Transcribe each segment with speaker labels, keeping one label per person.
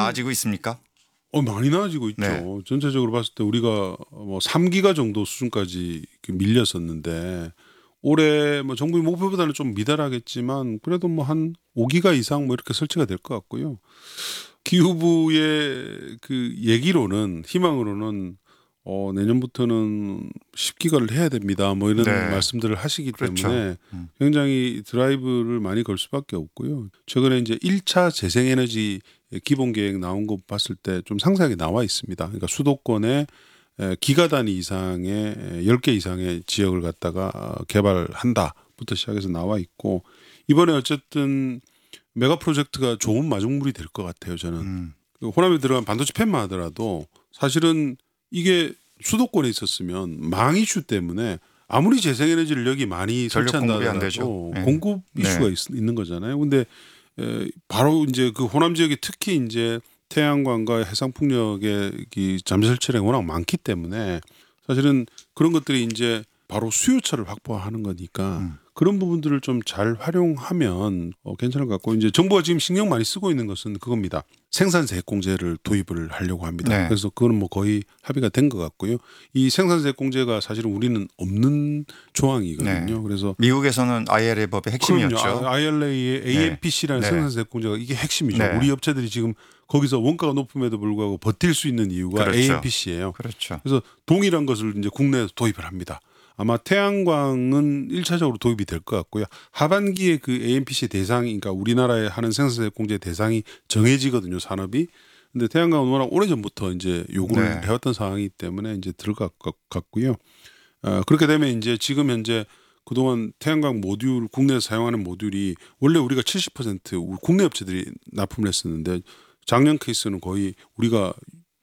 Speaker 1: 나아지고 있습니까?
Speaker 2: 많이 나아지고 있죠.
Speaker 1: 네.
Speaker 2: 전체적으로 봤을 때 우리가 뭐 3기가 정도 수준까지 밀렸었는데 올해 뭐 정부의 목표보다는 좀 미달하겠지만 그래도 뭐 한 5기가 이상 뭐 이렇게 설치가 될 것 같고요. 기후부의 그 얘기로는 희망으로는 내년부터는 10기가를 해야 됩니다. 뭐 이런
Speaker 1: 네.
Speaker 2: 말씀들을 하시기
Speaker 1: 그렇죠.
Speaker 2: 때문에 굉장히 드라이브를 많이 걸 수밖에 없고요. 최근에 이제 1차 재생에너지 기본 계획 나온 거 봤을 때 좀 상세하게 나와 있습니다. 그러니까 수도권에 기가 단위 이상의 10개 이상의 지역을 갖다가 개발한다부터 시작해서 나와 있고 이번에 어쨌든 메가 프로젝트가 좋은 마중물이 될 것 같아요. 저는 호남에 들어간 반도체 팹만 하더라도 사실은 이게 수도권에 있었으면 망 이슈 때문에 아무리 재생에너지를 여기 많이 설치한다 하더라도 공급 이슈가 있는 거잖아요. 근데 바로 이제 그 호남 지역이 특히 이제 태양광과 해상풍력의 잠재 설치량이 워낙 많기 때문에 사실은 그런 것들이 이제 바로 수요처를 확보하는 거니까 그런 부분들을 좀 잘 활용하면 괜찮을 것 같고 이제 정부가 지금 신경 많이 쓰고 있는 것은 그겁니다. 생산세액공제를 도입을 하려고 합니다.
Speaker 1: 네.
Speaker 2: 그래서 그거는 뭐 거의 합의가 된 것 같고요. 이 생산세액공제가 사실은 우리는 없는 조항이거든요.
Speaker 1: 네.
Speaker 2: 그래서
Speaker 1: 미국에서는 IRA 법의 핵심이었죠.
Speaker 2: 그럼요. IRA의 AMPC라는 생산세액공제가 이게 핵심이죠.
Speaker 1: 네.
Speaker 2: 우리 업체들이 지금 거기서 원가가 높음에도 불구하고 버틸 수 있는 이유가
Speaker 1: 그렇죠.
Speaker 2: AMPC예요.
Speaker 1: 그렇죠.
Speaker 2: 그래서 동일한 것을 이제 국내에서 도입을 합니다. 아마 태양광은 1차적으로 도입이 될 것 같고요. 하반기에 그 AMPC 대상이 그러니까 우리나라에 하는 생산세 공제 대상이 정해지거든요, 산업이. 근데 태양광은 워낙 오래전부터 이제 요구를 해왔던 상황이기 때문에 이제 들어갈 것 같고요. 그렇게 되면 이제 지금 현재 그동안 태양광 모듈 국내에서 사용하는 모듈이 원래 우리가 70% 국내 업체들이 납품을 했었는데 작년 케이스는 거의 우리가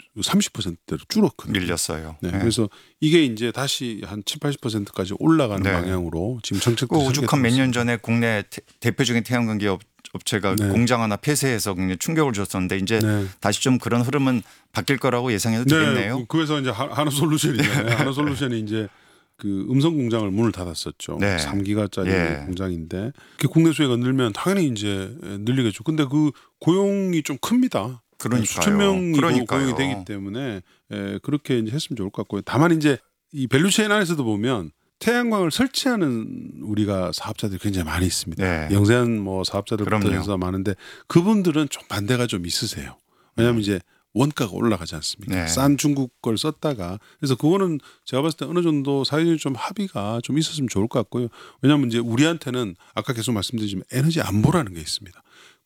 Speaker 2: 30%대로 줄었거든요.
Speaker 1: 밀렸어요.
Speaker 2: 네. 그래서 이게 이제 다시 한 70~80%까지 올라가는 방향으로 지금 정책도
Speaker 1: 오죽한 몇 년 전에 국내 대표적인 태양광 기업 업체가 공장 하나 폐쇄해서 굉장히 충격을 줬었는데 이제 다시 좀 그런 흐름은 바뀔 거라고 예상해도 되겠네요.
Speaker 2: 그래서 이제 하나솔루션이잖아요. 하나솔루션이 이제 그 음성 공장을 문을 닫았었죠. 3기가짜리 공장인데 국내 수요가 늘면 당연히 이제 늘리겠죠. 근데 그 고용이 좀 큽니다.
Speaker 1: 그러니까요.
Speaker 2: 수천 명이 고용이 되기 때문에 그렇게 이제 했으면 좋을 것 같고요. 다만 이제 이 밸류체인 안에서도 보면 태양광을 설치하는 우리가 사업자들이 굉장히 많이 있습니다. 영세한 뭐 사업자들부터 해서 많은데 그분들은 좀 반대가 좀 있으세요. 왜냐하면 이제 원가가 올라가지 않습니까? 싼 중국 걸 썼다가 그래서 그거는 제가 봤을 때 어느 정도 사회적인 좀 합의가 좀 있었으면 좋을 것 같고요. 왜냐하면 이제 우리한테는 아까 계속 말씀드리지만 에너지 안보라는 게 있습니다.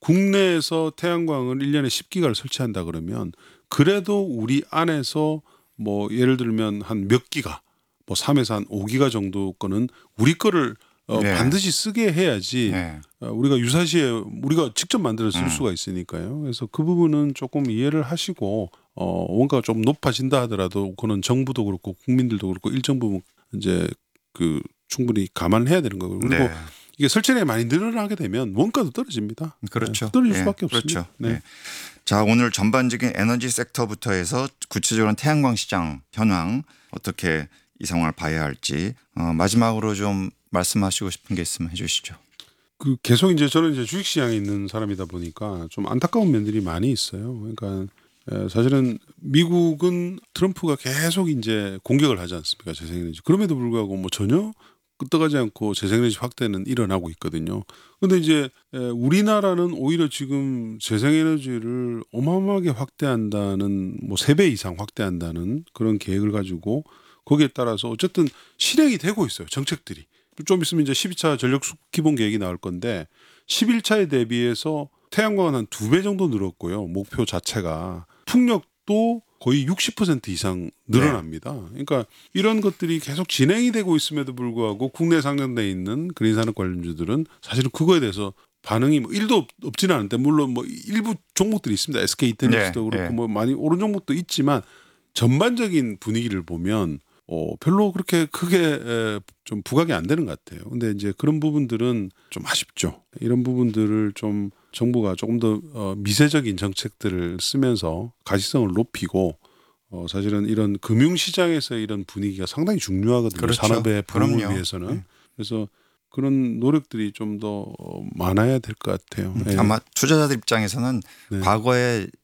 Speaker 2: 국내에서 태양광을 1년에 10기가를 설치한다 그러면 그래도 우리 안에서 뭐 예를 들면 한 몇 기가 뭐 3에서 한 5기가 정도 거는 우리 거를 반드시 쓰게 해야지 우리가 유사시에 우리가 직접 만들어 쓸 수가 있으니까요. 그래서 그 부분은 조금 이해를 하시고 원가가 좀 높아진다 하더라도 그거는 정부도 그렇고 국민들도 그렇고 일정 부분 이제 그 충분히 감안을 해야 되는 거고 그리고 이게 설치량이 많이 늘어나게 되면 원가도 떨어집니다.
Speaker 1: 그렇죠.
Speaker 2: 떨어질 수밖에 없습니다.
Speaker 1: 그렇죠. 자, 오늘 전반적인 에너지 섹터부터 해서 구체적으로 태양광 시장 현황 어떻게 이 상황을 봐야 할지 마지막으로 좀 말씀하시고 싶은 게 있으면 해주시죠.
Speaker 2: 그 계속 이제 저는 이제 주식시장에 있는 사람이다 보니까 좀 안타까운 면들이 많이 있어요. 그러니까 사실은 미국은 트럼프가 계속 이제 공격을 하지 않습니까? 재생에너지. 그럼에도 불구하고 뭐 전혀 끄떡하지 않고 재생에너지 확대는 일어나고 있거든요. 그런데 이제 우리나라는 오히려 지금 재생에너지를 어마어마하게 확대한다는 뭐 3배 이상 확대한다는 그런 계획을 가지고 거기에 따라서 어쨌든 실행이 되고 있어요. 정책들이. 좀 있으면 이제 12차 전력 기본 계획이 나올 건데 11차에 대비해서 태양광은 한 2배 정도 늘었고요. 목표 자체가. 풍력도 거의 60% 이상 늘어납니다. 그러니까 이런 것들이 계속 진행이 되고 있음에도 불구하고 국내에 상장돼 있는 그린산업 관련주들은 사실은 그거에 대해서 반응이 뭐 1도 없지는 않은데 물론 뭐 일부 종목들이 있습니다. SK 이테닉스도 그렇고 뭐 많이 오른 종목도 있지만 전반적인 분위기를 보면 별로 그렇게 크게 좀 부각이 안 되는 것 같아요. 근데 이제 그런 부분들은 좀 아쉽죠. 이런 부분들을 좀 정부가 조금 더 미세적인 정책들을 쓰면서 가시성을 높이고 사실은 이런 금융시장에서 이런 분위기가 상당히 중요하거든요.
Speaker 1: 그렇죠.
Speaker 2: 산업의 부흥을 위해서는. 그래서 그런 노력들이 좀 더 많아야 될 것 같아요.
Speaker 1: 아마 투자자들 입장에서는 과거에